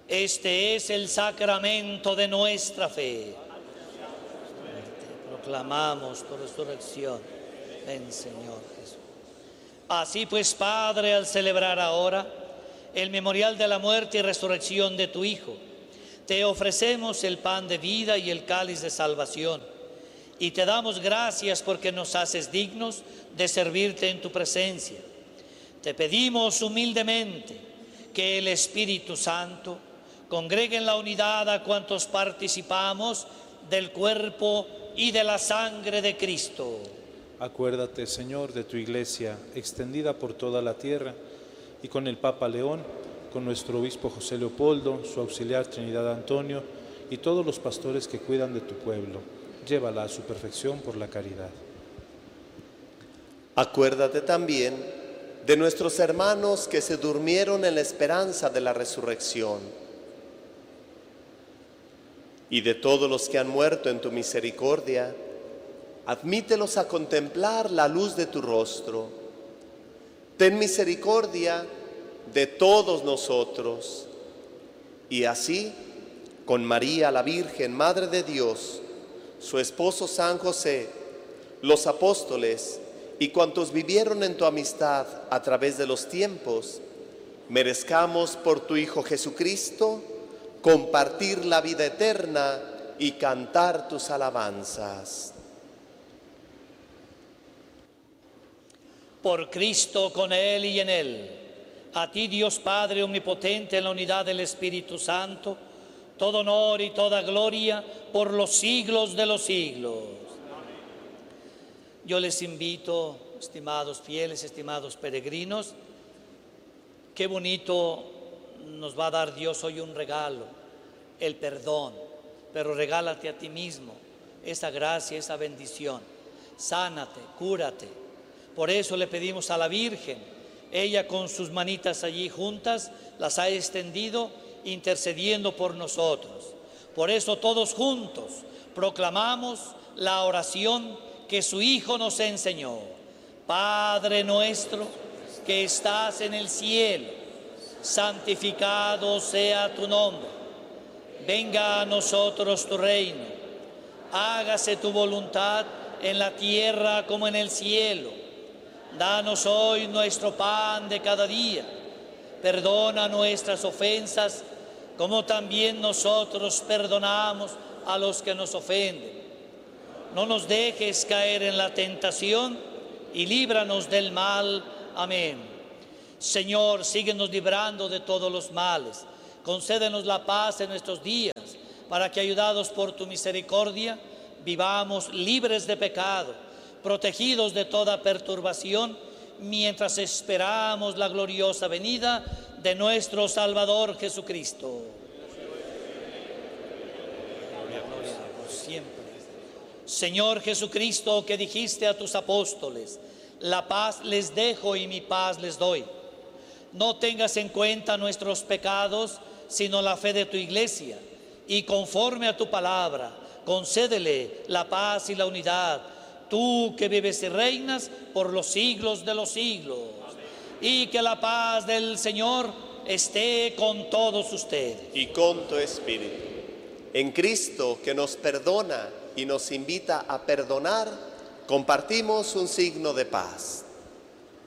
Este es el sacramento de nuestra fe. Proclamamos tu resurrección. Ven, Señor Jesús. Así pues, Padre, al celebrar ahora el memorial de la muerte y resurrección de tu Hijo, te ofrecemos el pan de vida y el cáliz de salvación, y te damos gracias porque nos haces dignos de servirte en tu presencia. Te pedimos humildemente que el Espíritu Santo congregue en la unidad a cuantos participamos del cuerpo y de la sangre de Cristo. Acuérdate, Señor, de tu Iglesia, extendida por toda la tierra, y con el Papa León, con nuestro obispo José Leopoldo, su auxiliar Trinidad Antonio, y todos los pastores que cuidan de tu pueblo. Llévala a su perfección por la caridad. Acuérdate también de nuestros hermanos que se durmieron en la esperanza de la resurrección, y de todos los que han muerto en tu misericordia. Admítelos a contemplar la luz de tu rostro. Ten misericordia de todos nosotros. Y así, con María la Virgen, Madre de Dios, su esposo San José, los apóstoles y cuantos vivieron en tu amistad a través de los tiempos, merezcamos por tu Hijo Jesucristo compartir la vida eterna y cantar tus alabanzas. Por Cristo, con Él y en Él, a ti, Dios Padre omnipotente, en la unidad del Espíritu Santo, todo honor y toda gloria por los siglos de los siglos. Yo les invito, estimados fieles, estimados peregrinos, qué bonito nos va a dar Dios hoy un regalo, el perdón, pero regálate a ti mismo esa gracia, esa bendición. Sánate, cúrate. Por eso le pedimos a la Virgen, ella con sus manitas allí juntas las ha extendido intercediendo por nosotros. Por eso todos juntos proclamamos la oración que su Hijo nos enseñó. Padre nuestro que estás en el cielo, santificado sea tu nombre. Venga a nosotros tu reino. Hágase tu voluntad en la tierra como en el cielo. Danos hoy nuestro pan de cada día. Perdona nuestras ofensas, como también nosotros perdonamos a los que nos ofenden. No nos dejes caer en la tentación y líbranos del mal. Amén. Señor, síguenos librando de todos los males. Concédenos la paz en nuestros días, para que, ayudados por tu misericordia, vivamos libres de pecado, protegidos de toda perturbación, mientras esperamos la gloriosa venida de nuestro Salvador Jesucristo. Gloria por siempre. Señor Jesucristo, que dijiste a tus apóstoles: la paz les dejo y mi paz les doy. No tengas en cuenta nuestros pecados, sino la fe de tu Iglesia, y conforme a tu palabra, concédele la paz y la unidad, tú que vives y reinas por los siglos de los siglos. Y que la paz del Señor esté con todos ustedes. Y con tu espíritu. En Cristo, que nos perdona y nos invita a perdonar, compartimos un signo de paz.